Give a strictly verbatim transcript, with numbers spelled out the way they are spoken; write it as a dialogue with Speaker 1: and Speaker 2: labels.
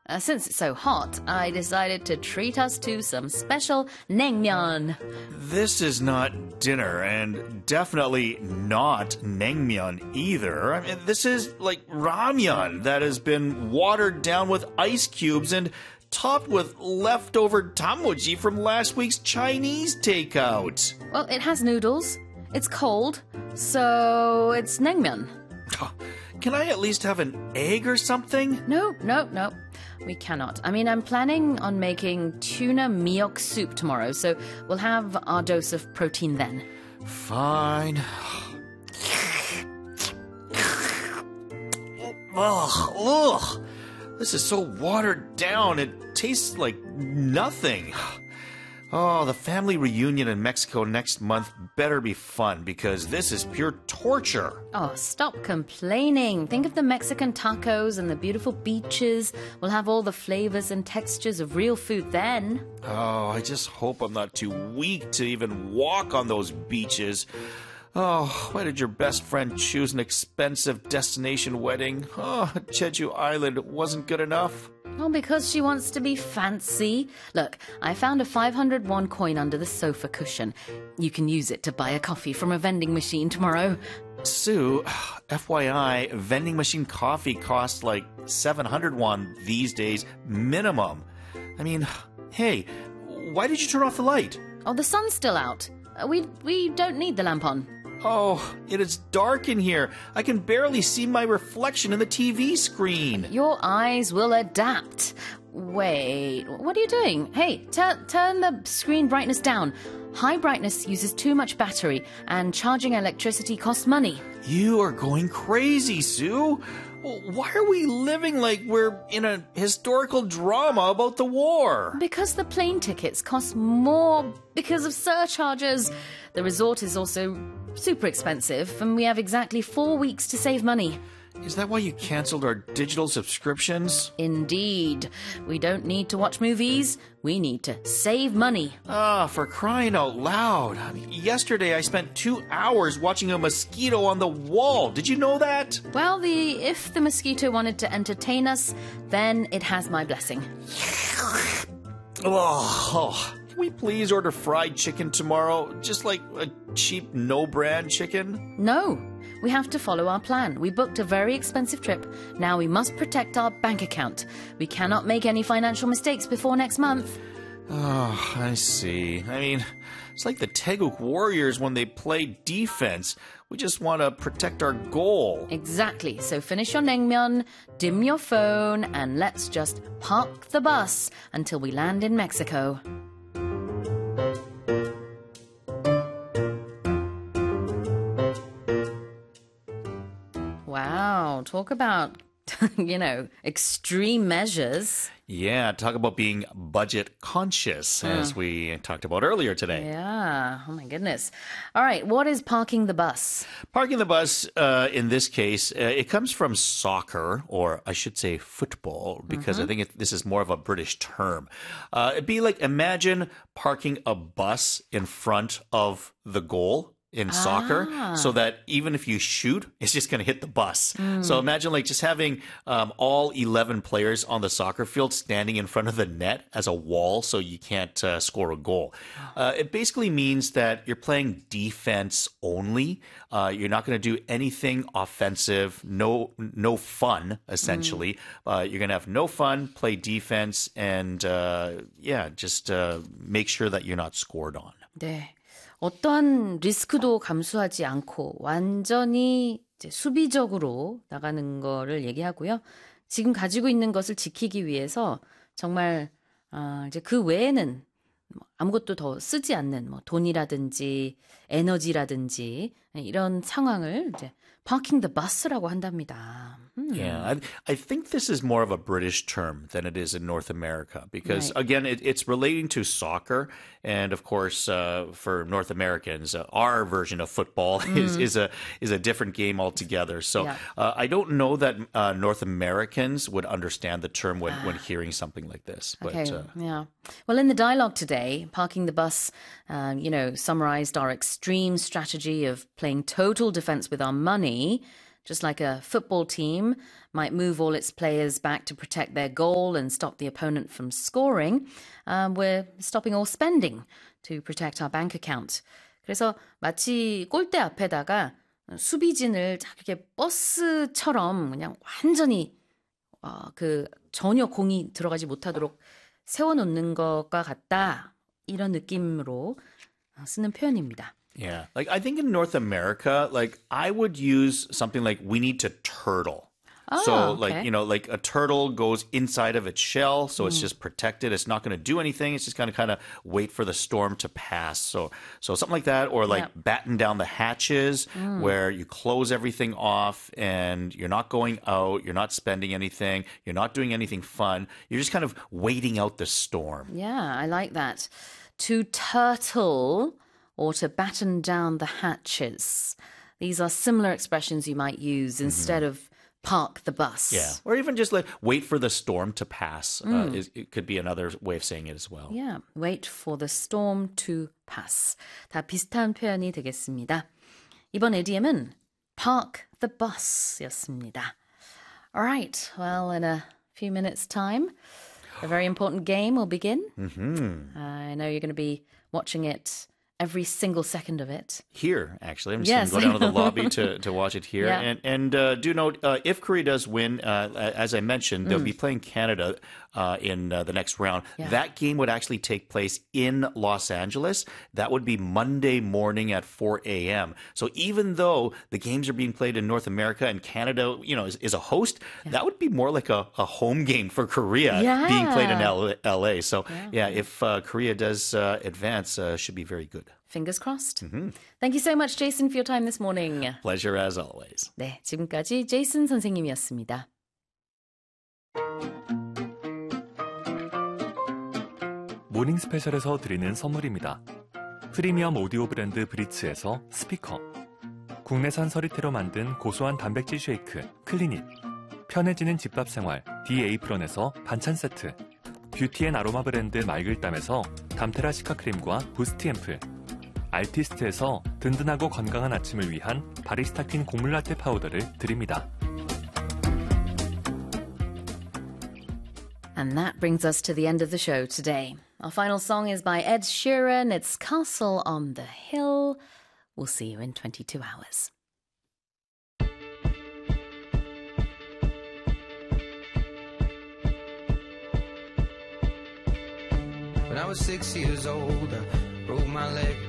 Speaker 1: Uh, since it's so hot, I decided to treat us to some special naengmyeon.
Speaker 2: This is not dinner, and definitely not naengmyeon either. I mean, this is like ramyeon that has been watered down with ice cubes and topped with leftover tamuji from last week's Chinese takeout.
Speaker 1: Well, it has noodles. It's cold, so it's naengmyeon.
Speaker 2: Can I at least have an egg or something?
Speaker 1: No, no, no. We cannot. I mean, I'm planning on making tuna miok soup tomorrow, so we'll have our dose of protein then.
Speaker 2: Fine. Ugh, ugh. This is so watered down. It tastes like nothing. Oh, the family reunion in Mexico next month better be fun because this is pure torture.
Speaker 1: Oh, stop complaining. Think of the Mexican tacos and the beautiful beaches. We'll have all the flavors and textures of real food then.
Speaker 2: Oh, I just hope I'm not too weak to even walk on those beaches. Oh, why did your best friend choose an expensive destination wedding? Oh, Jeju Island wasn't good enough.
Speaker 1: Well, because she wants to be fancy. Look, I found a five hundred won coin under the sofa cushion. You can use it to buy a coffee from a vending machine tomorrow.
Speaker 2: Sue, F Y I, vending machine coffee costs like seven hundred won these days minimum. I mean, hey, why did you turn off the light?
Speaker 1: Oh, the sun's still out. Uh, We we don't need the lamp on.
Speaker 2: Oh, it is dark in here. I can barely see my reflection in the T V screen.
Speaker 1: Your eyes will adapt. Wait, what are you doing? Hey, tur- turn the screen brightness down. High brightness uses too much battery, and charging electricity costs money.
Speaker 2: You are going crazy, Sue. Why are we living like we're in a historical drama about the war?
Speaker 1: Because the plane tickets cost more because of surcharges. The resort is also super expensive, and we have exactly four weeks to save money.
Speaker 2: Is that why you canceled our digital subscriptions?
Speaker 1: Indeed. We don't need to watch movies. We need to save money.
Speaker 2: Ah, for crying out loud. I mean, yesterday I spent two hours watching a mosquito on the wall. Did you know that?
Speaker 1: Well, the if the mosquito wanted to entertain us, then it has my blessing.
Speaker 2: Oh, can we please order fried chicken tomorrow? Just like a cheap no-brand chicken?
Speaker 1: No. We have to follow our plan. We booked a very expensive trip. Now we must protect our bank account. We cannot make any financial mistakes before next month.
Speaker 2: Oh, I see. I mean, it's like the Taeguk Warriors when they play defense. We just want to protect our goal.
Speaker 1: Exactly. So finish your naengmyeon, dim your phone, and let's just park the bus until we land in Mexico. Wow, talk about, you know, extreme measures.
Speaker 2: Yeah, talk about being budget conscious, as we talked about earlier today.
Speaker 1: Yeah, oh my goodness. All right, what is parking the bus?
Speaker 2: Parking the bus, uh, in this case, uh, it comes from soccer, or I should say football, because I think it, this is more of a British term. Uh, it'd be like, imagine parking a bus in front of the goal in soccer, so that even if you shoot, it's just going to hit the bus. So imagine like just having um, all eleven players on the soccer field standing in front of the net as a wall so you can't uh, score a goal. Uh, it basically means that you're playing defense only. Uh, you're not going to do anything offensive, no no fun, essentially. Uh, you're going to have no fun, play defense, and uh, yeah, just uh, make sure that you're not scored on.
Speaker 1: 네. 어떠한 리스크도 감수하지 않고 완전히 이제 수비적으로 나가는 거를 얘기하고요. 지금 가지고 있는 것을 지키기 위해서 정말 어, 이제 그 외에는 뭐 아무것도 더 쓰지 않는 뭐 돈이라든지 에너지라든지 이런 상황을 이제 parking the bus라고 한답니다. Hmm.
Speaker 2: Yeah, I, I think this is more of a British term than it is in North America because,
Speaker 1: Right.
Speaker 2: again, it, it's relating to soccer. And, of course, uh, for North Americans, uh, our version of football is, is a is a different game altogether. So
Speaker 1: Yeah.
Speaker 2: uh, I don't know that uh, North Americans would understand the term when, when hearing something like this. But,
Speaker 1: Okay,
Speaker 2: uh,
Speaker 1: yeah. Well, in the dialogue today, parking the bus, um, you know, summarized our extreme strategy of playing total defense with our money Just like a football team might move all its players back to protect their goal and stop the opponent from scoring, um, we're stopping all spending to protect our bank account. 그래서 마치 골대 앞에다가 수비진을 이렇게 버스처럼 그냥 완전히 어, 그 전혀 공이 들어가지 못하도록 세워놓는 것과 같다. 이런 느낌으로 쓰는 표현입니다.
Speaker 2: Yeah. Like, I think in North America, like, I would use something like, we need to turtle.
Speaker 1: Oh,
Speaker 2: so,
Speaker 1: okay.
Speaker 2: like, you know, like a turtle goes inside of its shell, so it's just protected. It's not going to do anything. It's just going to kind of wait for the storm to pass. So, so something like that, or like
Speaker 1: Yep.
Speaker 2: batten down the hatches, where you close everything off and you're not going out, you're not spending anything, you're not doing anything fun. You're just kind of waiting out the storm.
Speaker 1: Yeah, I like that. To turtle or to batten down the hatches. These are similar expressions you might use instead of park the bus.
Speaker 2: Yeah. Or even just like wait for the storm to pass. Uh, is, it could be another way of saying it as well.
Speaker 1: Yeah, wait for the storm to pass. 다 비슷한 표현이 되겠습니다. 이번 이디엄은 park the bus 였습니다. All right, well, in a few minutes' time, a very important game will begin. Mm-hmm. Uh, I know you're going to be watching it every single second of it.
Speaker 2: Here, actually. I'm just
Speaker 1: Yes,
Speaker 2: going to go
Speaker 1: I
Speaker 2: down to the
Speaker 1: know.
Speaker 2: lobby to, to watch it here.
Speaker 1: Yeah.
Speaker 2: And, and uh, do note, uh, if Korea does win, uh, as I mentioned, they'll be playing Canada uh, in uh, the next round.
Speaker 1: Yeah.
Speaker 2: That game would actually take place in Los Angeles. That would be Monday morning at four a.m. So even though the games are being played in North America and Canada, you know, is, is a host, that would be more like a, a home game for Korea
Speaker 1: Yeah.
Speaker 2: being played in L A. So yeah, if uh, Korea does uh, advance, uh, should be very good.
Speaker 1: Fingers crossed. Thank you so much, Jason, for your time this morning.
Speaker 2: Pleasure as always.
Speaker 1: 네, 지금까지 제이슨 선생님이었습니다.
Speaker 3: 모닝 스페셜에서 드리는 선물입니다. 프리미엄 오디오 브랜드 브리츠에서 스피커, 국내산 서리태로 만든 고소한 단백질 쉐이크 클리닛, 편해지는 집밥 생활 디에이프런에서 반찬 세트, 뷰티앤 아로마 브랜드 말글담에서 담테라 시카 크림과 부스트 앰플, 알티스트에서 든든하고 건강한 아침을 위한 바리스타 퀸 곡물 라떼 파우더를 드립니다.
Speaker 1: And that brings us to the end of the show today. Our final song is by Ed Sheeran. It's Castle on the Hill. We'll see you in twenty-two hours.
Speaker 4: When I was six years old, I broke my leg